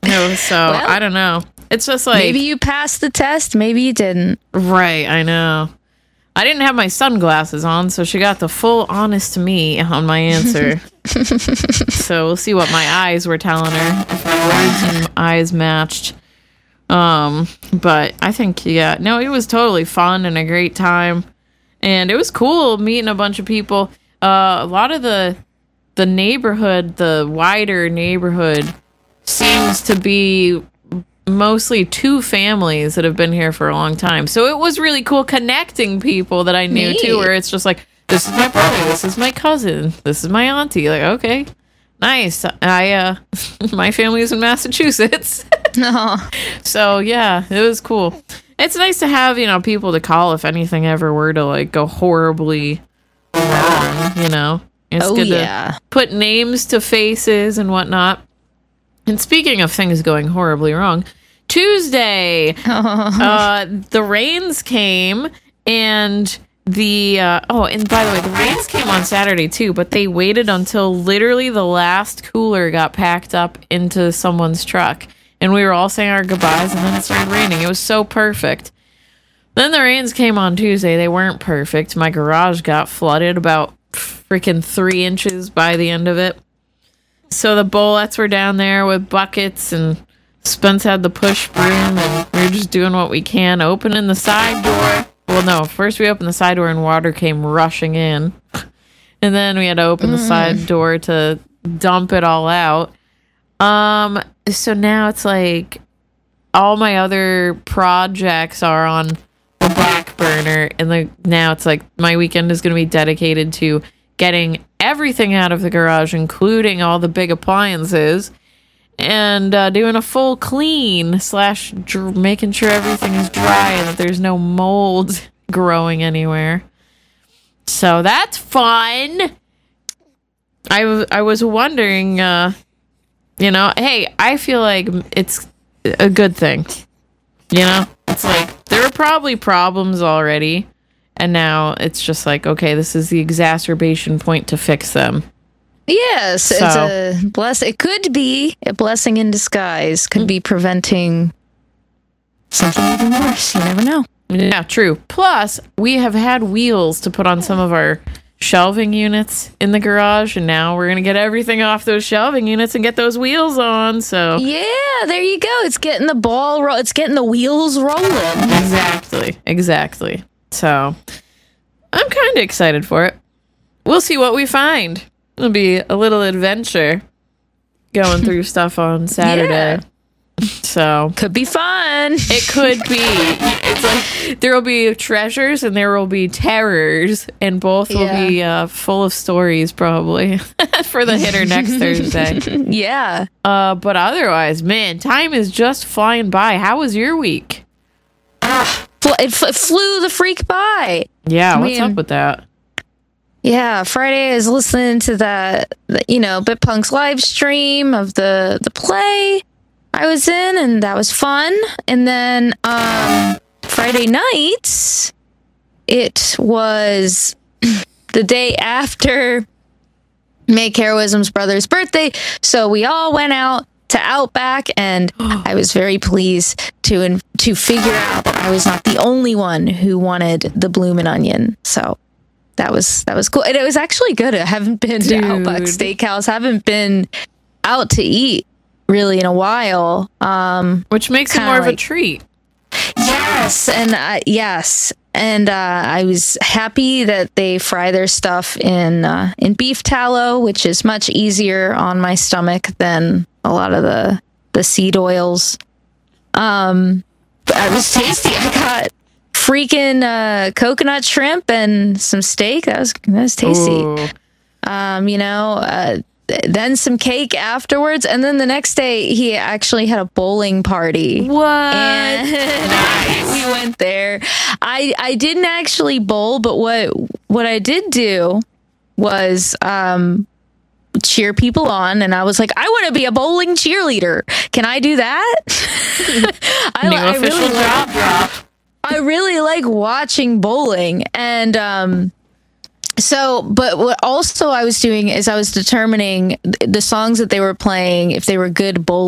No, so Well, I don't know. It's just like maybe you passed the test, maybe you didn't. right. I know. I didn't have my sunglasses on, so she got the full honest me on my answer. So we'll see what my eyes were telling her. If my words and eyes matched. But I think no, it was totally fun and a great time, and it was cool meeting a bunch of people. A lot of the neighborhood, the wider neighborhood, seems to be mostly two families that have been here for a long time. So it was really cool connecting people that I knew too, where it's just like, this is my brother, this is my cousin, this is my auntie. Like, okay, nice. My family is in Massachusetts. Oh. So yeah, it was cool. It's nice to have, people to call if anything ever were to like go horribly wrong, It's good to put names to faces and whatnot. And speaking of things going horribly wrong, Tuesday, the rains came, and and by the way, the rains came on Saturday too, but they waited until literally the last cooler got packed up into someone's truck, and we were all saying our goodbyes, and then it started raining. It was so perfect. Then the rains came on Tuesday. They weren't perfect. My garage got flooded about freaking 3 inches by the end of it. So the Bolettes were down there with buckets, and Spence had the push broom, and we were just doing what we can, opening the side door. Well, no, first we opened the side door and water came rushing in. And then we had to open the side door to dump it all out. So now it's like all my other projects are on the back burner, and now it's like my weekend is going to be dedicated to getting everything out of the garage, including all the big appliances, and doing a full clean / making sure everything is dry and that there's no mold growing anywhere. So that's fun. I was wondering, hey, I feel like it's a good thing. It's like there were probably problems already, and now it's just like, okay, this is the exacerbation point to fix them. Yes, so, it's a blessing. It could be a blessing in disguise. Could be preventing something even worse. You never know. Yeah, true. Plus, we have had wheels to put on some of our shelving units in the garage, and now we're gonna get everything off those shelving units and get those wheels on. So yeah, there you go. It's getting the ball. It's getting the wheels rolling. Exactly. So I'm kind of excited for it. We'll see what we find. It'll be a little adventure going through stuff on Saturday. Yeah. So could be fun. It could be. It's like there will be treasures and there will be terrors, and both will be full of stories probably for the hitter next Thursday. Yeah. But otherwise, man, time is just flying by. How was your week? It flew the freak by. Yeah, what's up with that? Yeah, Friday I was listening to that, BitPunk's live stream of the play I was in, and that was fun. And then Friday night, it was the day after Make Heroism's brother's birthday, so we all went out to Outback, and I was very pleased to figure out that I was not the only one who wanted the Bloomin' Onion. So that was cool, and it was actually good. I haven't been to Outback Steakhouse. Haven't been out to eat really in a while, which makes it more of a treat. Yes, and I was happy that they fry their stuff in beef tallow, which is much easier on my stomach than a lot of the seed oils. But it was tasty. I got freaking coconut shrimp and some steak. That was tasty. Ooh. Then some cake afterwards, and then the next day he actually had a bowling party. What? Nice. We went there. I didn't actually bowl, but what I did do was cheer people on, and I was like, I want to be a bowling cheerleader. Can I do that? I really like watching bowling, and so, but what also I was doing is I was determining the songs that they were playing, if they were good bowling